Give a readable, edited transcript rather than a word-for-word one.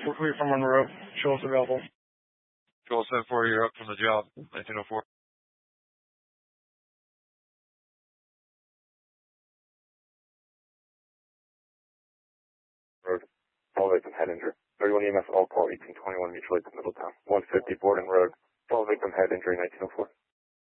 We're from Monroe. Show us available. Joel 7-4, you're up from the job, 1904. Road. Fall victim head injury. 31 EMS all call 1821 mutual aid to Middletown. 150 Borden Road. Fall victim head injury 1904.